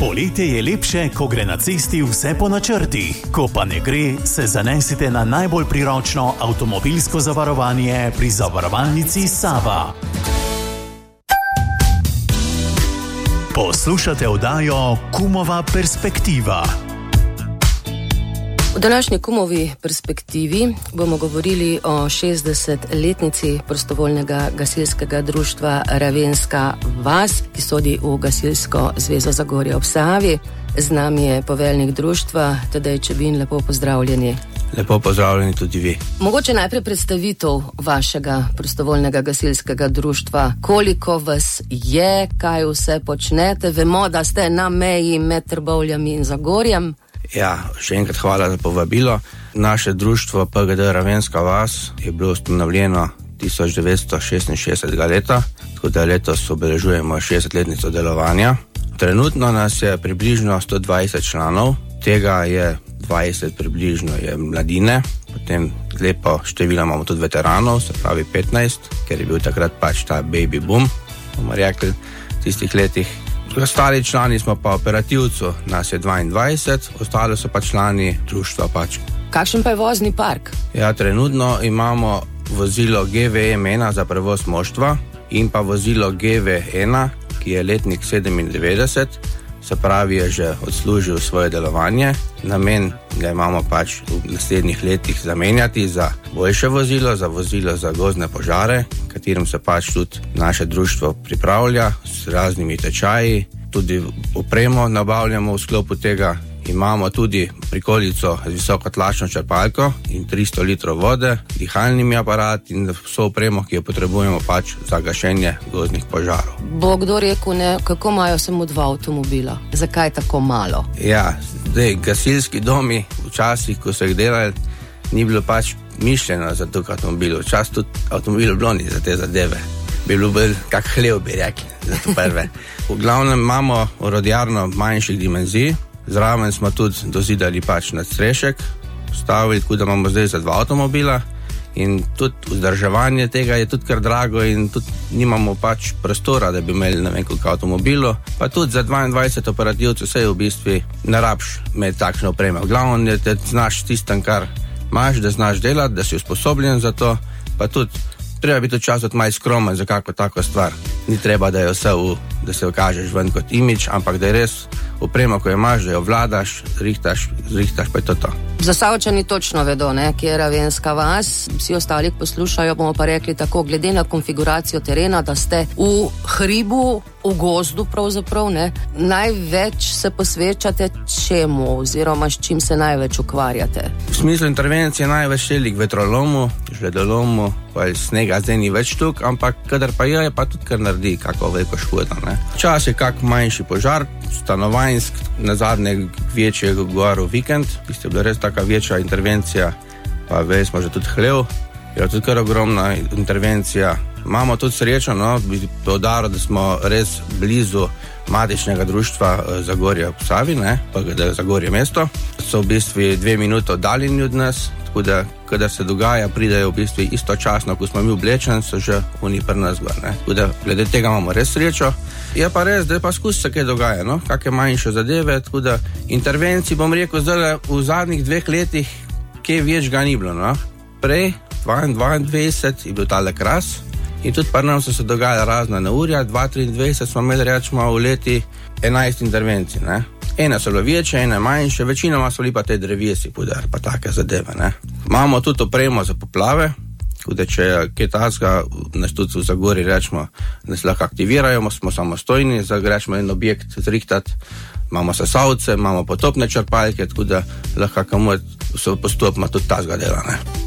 Poletje je lepše, ko gre na cesti vse po načrtih. Ko pa ne gre, se zanesite na najbolj priročno avtomobilsko zavarovanje pri zavarovalnici Sava. Poslušate oddajo Kumova perspektiva. V današnji Kumovi perspektivi bomo govorili o 60-letnici prostovoljnega gasilskega društva Ravenska vas, ki sodi v Gasilsko zvezo Zagorje ob Savi. Z nami je poveljnik društva, Tadej Čebin, lepo pozdravljeni. Lepo pozdravljeni tudi vi. Mogoče najprej predstavitev vašega prostovoljnega gasilskega društva. Koliko vas je, kaj vse počnete? Vemo, da ste na meji med Trbovljami in Zagorjem. Ja, še enkrat hvala za povabilo. Naše društvo PGD Ravenska vas je bilo ustanovljeno 1966 leta, tako da letos obeležujemo 60-letnico delovanja. Trenutno nas je približno 120 članov, tega je 20 približno je mladine, potem lepo število imamo tudi veteranov, se pravi 15, ker je bil takrat pač ta baby boom, bomo rekli, v tistih letih. Ostali člani smo pa operativcu, nas je 22, ostali so pa člani društva pač. Kakšen pa je vozni park? Ja, trenutno imamo vozilo GVM1 za prevoz moštva in pa vozilo GV1, ki je letnik 97, se pravi je že odslužil svoje delovanje. Namen ga imamo pač v naslednjih letih zamenjati za boljše vozilo za gozdne požare, katerim se pač tudi naše društvo pripravlja s raznimi tečaji, tudi opremo nabavljamo v sklopu tega. Imamo tudi prikolico z visokotlačno črpalko in 300 litrov vode, dihalnimi aparat in vso opremo, ki jo potrebujemo pač za gašenje gozdnih požarov. Bo kdo rekel, ne, kako imajo samo 2 avtomobila? Zakaj tako malo? Ja, zdaj, gasilski domi včasih, ko so jih delali, ni bilo pač mišljeno za toliko avtomobilov. Včasih tudi avtomobilov bilo ni za te zadeve. Bi bilo bolj kak hlev, bi rekli, za to prve. V glavnem imamo orodjarno manjših dimenzij. Zraven smo tudi dozidali pač nadstrešek, postavili, tako da imamo zdaj za 2 avtomobila in tudi vzdrževanje tega je tudi kar drago in tudi nimamo pač prostora, da bi imeli ne vem koliko avtomobilov, pa tudi za 22 operativcev se v bistvu ne rabš imeti takšne opreme. Glavno je, da znaš tistem, kar imaš, da znaš delati, da si usposobljen za to, pa tudi treba biti včasih malo skromen za kako tako stvar. Ni treba, da je vse da se okažeš ven kot imič, ampak da je res oprema, ko jo imaš, da jo vladaš, rihtaš, pa je to. Zasavčani točno vedo, ne, kje je Ravenska vas, vsi ostali poslušajo, bomo pa rekli tako, glede na konfiguracijo terena, da ste v hribu, v gozdu pravzaprav, ne, največ se posvečate čemu oziroma s čim se največ ukvarjate? V smislu intervencije največ šeli k vetrolomu, žledolomu, pa snega zdaj ni več tuk, ampak kadar pa je pa tudi kar naredi kako veliko škoda, ne. Čas je kak manjši požar, stanovanjsk, nazadnje večje gor v vikend, tiste je bila res taka večja intervencija, pa vej smo že tudi hlev, je tudi kar ogromna intervencija. Imamo tudi srečo, no, bi poudaril, da smo res blizu matičnega društva Zagorje ob Savi, ne, pa da je Zagorje mesto, so v bistvu 2 minute oddaljeni od nas, tako da, kadar se dogaja, pridejo v bistvu istočasno, ko smo mi oblečeni, so že oni pri nas gor, ne. Tako da, glede tega imamo res srečo. Je pa res, da je pa skozi se kaj dogaja, no, kakšne manjše zadeve, tako da intervencij, bom rekel, zdaj v zadnjih 2 letih, kaj več ga ni bilo, no. Prej, 22 je bil tale Kras in tudi pri nam so se dogajala razna neurja, 2023 smo imeli, rečemo, v leti 11 intervencij, ne. Ene so bile večje, ene manjše, večinoma so bili pa te drevesi, podar, pa take zadeve, ne. Imamo tudi opremo za poplave, tako da če je kaj takega, nas tudi v Zagorji, rečemo, nas lahko aktivirajo, smo samostojni, rečemo en objekt zrihtati, imamo sesavce, imamo potopne črpalke, tako da lahko kamor se postopoma tudi takega dela, ne.